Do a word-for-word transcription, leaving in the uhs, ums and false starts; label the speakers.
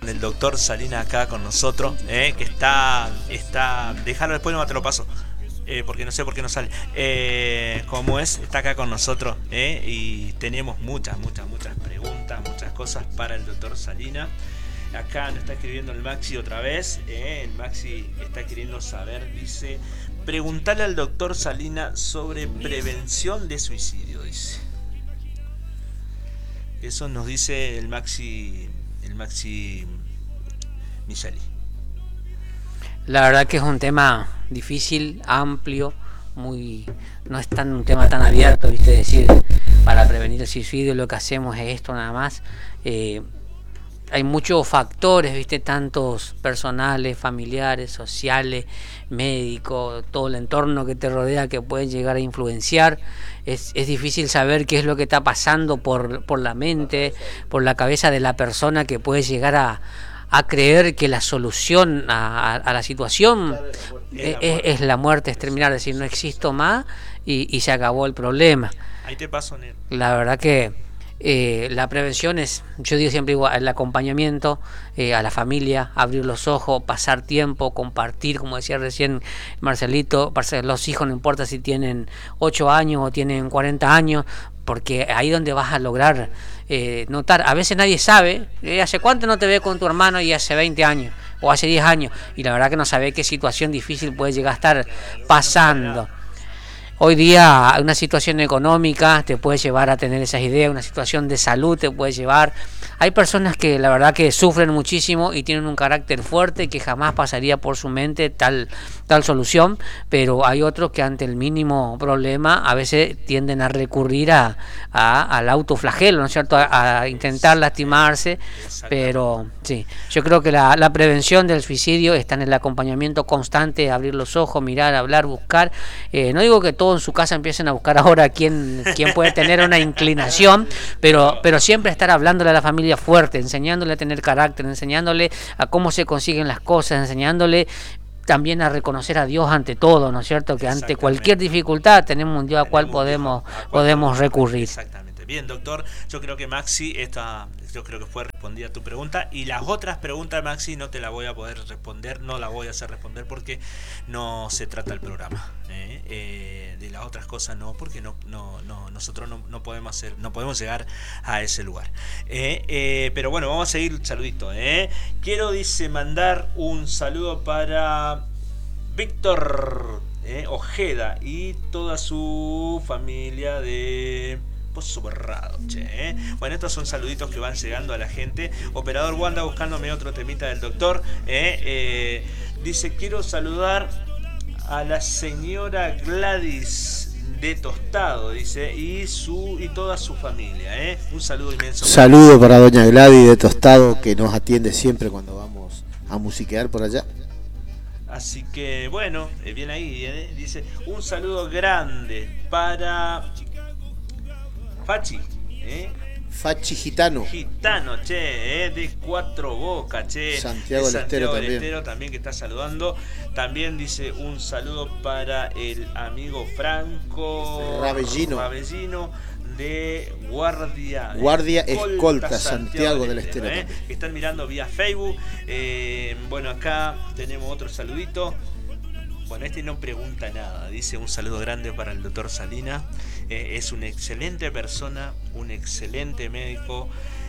Speaker 1: el doctor Salina acá con nosotros, eh, que está, está, déjalo después, no te lo paso, eh, porque no sé por qué no sale, eh, como es, está acá con nosotros, eh, y tenemos muchas, muchas, muchas preguntas, muchas cosas para el doctor Salina. Acá nos está escribiendo el Maxi otra vez, eh, el Maxi está queriendo saber, dice, preguntarle al doctor Salina sobre prevención de suicidio, dice. Eso nos dice el Maxi, el Maxi Micheli.
Speaker 2: La verdad que es un tema difícil, amplio, muy, no es tan un tema tan abierto, viste, decir para prevenir el suicidio lo que hacemos es esto nada más. Eh, hay muchos factores, viste, tantos personales, familiares, sociales, médicos, todo el entorno que te rodea que pueden llegar a influenciar. Es, es difícil saber qué es lo que está pasando por, por la mente, por la cabeza de la persona, que puede llegar a, a creer que la solución a, a, a la situación es, es, es la muerte, es terminar, es decir, no existo más y, y se acabó el problema.
Speaker 1: Ahí te paso, Nel.
Speaker 2: La verdad que Eh, la prevención es, yo digo siempre igual, el acompañamiento eh, a la familia, abrir los ojos, pasar tiempo, compartir, como decía recién Marcelito, los hijos no importa si tienen ocho años o tienen cuarenta años, porque ahí es donde vas a lograr eh, notar. A veces nadie sabe, eh, ¿hace cuánto no te ves con tu hermano? Y hace veinte años o hace diez años, y la verdad que no sabe qué situación difícil puede llegar a estar pasando. Hoy día una situación económica te puede llevar a tener esas ideas, una situación de salud te puede llevar. Hay personas que la verdad que sufren muchísimo y tienen un carácter fuerte que jamás pasaría por su mente tal, tal solución, pero hay otros que ante el mínimo problema a veces tienden a recurrir a, a, al autoflagelo, ¿no es cierto?, a, a intentar lastimarse, pero sí, yo creo que la, la prevención del suicidio está en el acompañamiento constante, abrir los ojos, mirar, hablar, buscar. Eh, no digo que todo en su casa empiecen a buscar ahora quién, quién puede tener una inclinación, pero, pero siempre estar hablándole a la familia fuerte, enseñándole a tener carácter, enseñándole a cómo se consiguen las cosas, enseñándole también a reconocer a Dios ante todo, ¿no es cierto?, que ante cualquier dificultad tenemos un Dios al cual podemos, podemos recurrir.
Speaker 1: Exactamente. Bien, doctor, yo creo que Maxi, esta, yo creo que fue respondida tu pregunta, y las otras preguntas, Maxi, no te la voy a poder responder, no la voy a hacer responder porque no se trata el programa. ¿eh? Eh, de las otras cosas no, porque no, no, no, nosotros no, no podemos hacer, no podemos llegar a ese lugar. ¿eh? Eh, pero bueno, vamos a seguir saludito. ¿eh? Quiero, dice, mandar un saludo para Víctor ¿eh? Ojeda y toda su familia de Pozo Berrado, che, ¿eh? Bueno, estos son saluditos que van llegando a la gente. Operador Wanda buscándome otro temita del doctor. ¿eh? Eh, dice, quiero saludar a la señora Gladys de Tostado, dice, y su y toda su familia. ¿eh? Un saludo inmenso.
Speaker 3: Saludo para doña Gladys de Tostado, que nos atiende siempre cuando vamos a musiquear por allá.
Speaker 1: Así que, bueno, eh, bien ahí, ¿eh? Dice, un saludo grande para Fachi, ¿eh?
Speaker 3: Fachi Gitano.
Speaker 1: Gitano, che, ¿eh? De Cuatro Bocas, che.
Speaker 3: Santiago del Estero
Speaker 1: Santiago del
Speaker 3: también.
Speaker 1: Estero también, que está saludando. También dice un saludo para el amigo Franco
Speaker 3: Rabellino.
Speaker 1: Rabellino de Guardia.
Speaker 3: Guardia Escolta, Escolta Santiago del Estero.
Speaker 1: ¿eh? Que están mirando vía Facebook. Eh, bueno, acá tenemos otro saludito. Bueno, este no pregunta nada, dice un saludo grande para el doctor Salina, eh, es una excelente persona, un excelente médico,